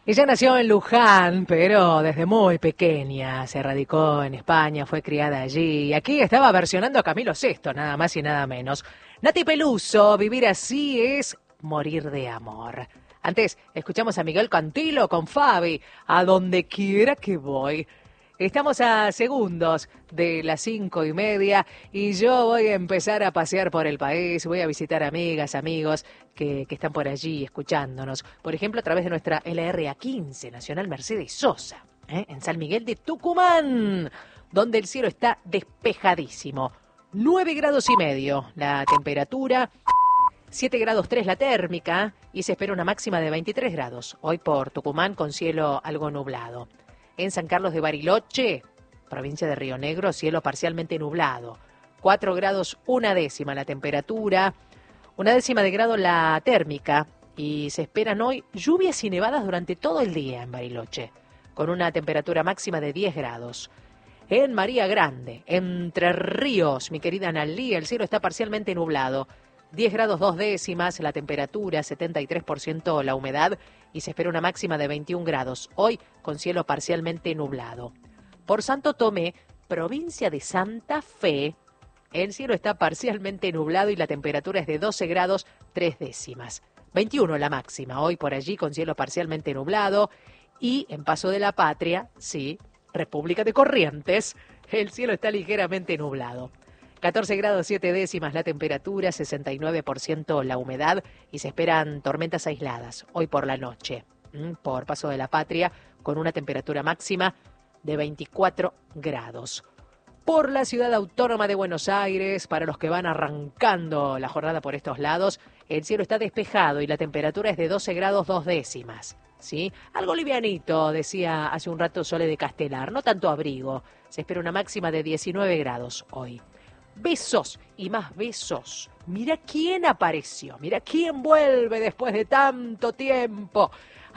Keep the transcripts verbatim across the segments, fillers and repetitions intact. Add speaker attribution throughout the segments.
Speaker 1: Ella nació en Luján, pero desde muy pequeña se radicó en España, fue criada allí. Y aquí estaba versionando a Camilo Sesto, nada más y nada menos. Nati Peluso, vivir así es morir de amor. Antes, escuchamos a Miguel Cantilo con Fabi, a donde quiera que voy. Estamos a segundos de las cinco y media y yo voy a empezar a pasear por el país, voy a visitar amigas, amigos que, que están por allí escuchándonos. Por ejemplo, a través de nuestra L R A quince, Nacional Mercedes Sosa, ¿eh? en San Miguel de Tucumán, donde el cielo está despejadísimo. nueve grados y medio la temperatura, siete grados tres la térmica y se espera una máxima de veintitrés grados. Hoy por Tucumán con cielo algo nublado. En San Carlos de Bariloche, provincia de Río Negro, cielo parcialmente nublado. cuatro grados una décima la temperatura, una décima de grado la térmica y se esperan hoy lluvias y nevadas durante todo el día en Bariloche, con una temperatura máxima de diez grados. En María Grande, Entre Ríos, mi querida Nalí, el cielo está parcialmente nublado. diez grados dos décimas la temperatura, setenta y tres por ciento la humedad y se espera una máxima de veintiún grados, hoy con cielo parcialmente nublado. Por Santo Tomé, provincia de Santa Fe, el cielo está parcialmente nublado y la temperatura es de doce grados tres décimas. veintiuno la máxima, hoy por allí con cielo parcialmente nublado y en Paso de la Patria, sí, República de Corrientes, el cielo está ligeramente nublado. catorce grados siete décimas la temperatura, sesenta y nueve por ciento la humedad y se esperan tormentas aisladas hoy por la noche, por Paso de la Patria, con una temperatura máxima de veinticuatro grados. Por la ciudad autónoma de Buenos Aires, para los que van arrancando la jornada por estos lados, el cielo está despejado y la temperatura es de doce grados dos décimas. ¿Sí? Algo livianito, decía hace un rato Sole de Castelar, no tanto abrigo. Se espera una máxima de diecinueve grados hoy. Besos y más besos. Mira quién apareció, mira quién vuelve después de tanto tiempo.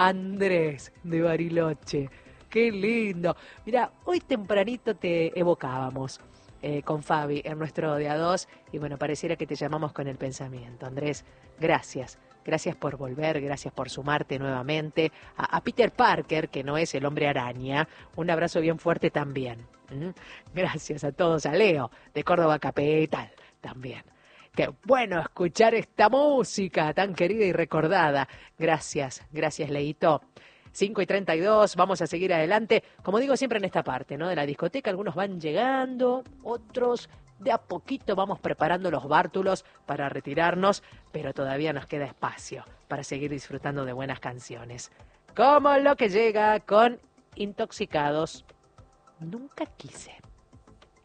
Speaker 1: Andrés de Bariloche, qué lindo. Mira, hoy tempranito te evocábamos eh, con Fabi en nuestro de a dos y bueno, pareciera que te llamamos con el pensamiento. Andrés, gracias. Gracias por volver, gracias por sumarte nuevamente. A, a Peter Parker, que no es el hombre araña, un abrazo bien fuerte también. ¿Mm? Gracias a todos, a Leo, de Córdoba Capital, también. Qué bueno escuchar esta música tan querida y recordada. Gracias, gracias, Leito. cinco y treinta y dos, vamos a seguir adelante. Como digo siempre en esta parte, ¿no? De la discoteca, algunos van llegando, otros de a poquito vamos preparando los bártulos para retirarnos, pero todavía nos queda espacio para seguir disfrutando de buenas canciones. Como lo que llega con Intoxicados, Nunca Quise.